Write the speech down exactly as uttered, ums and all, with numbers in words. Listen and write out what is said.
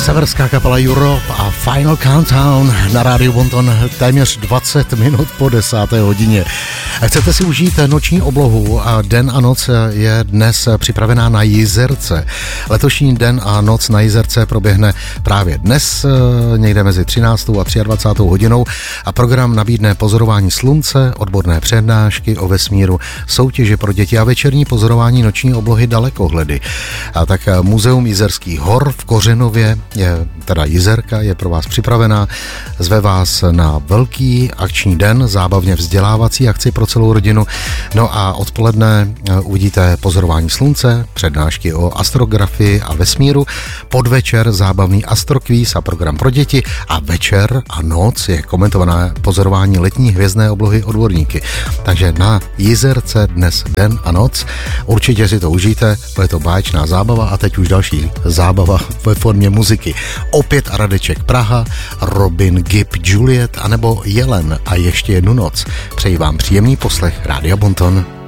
Severská kapela Europe a Final Countdown na rádiu Bonton téměř dvacet minut po desáté hodině. Chcete si užít noční oblohu a Den a noc je dnes připravená na Jizerce. Letošní Den a noc na Jizerce proběhne právě dnes, někde mezi třináctou a dvacátou třetí hodinou a program nabídne pozorování slunce, odborné přednášky o vesmíru, soutěže pro děti a večerní pozorování noční oblohy dalekohledy. A tak Muzeum Jizerských hor v Kořenově, je, teda Jizerka, je pro vás připravená. Zve vás na velký akční den, zábavně vzdělávací akci pro celou rodinu. No a odpoledne uvidíte pozorování slunce, přednášky o astrografii a vesmíru, podvečer zábavný astrokvíz a program pro děti a večer a noc je komentované pozorování letní hvězdné oblohy odborníky. Takže na Jizerce dnes Den a noc. Určitě si to užijte, bude to báječná zábava a teď už další zábava ve formě muziky. Opět Radeček Praha, Robin Gibb Juliet anebo Jelen a ještě jednu noc. Přeji vám příjemný poslech Rádia Bonton.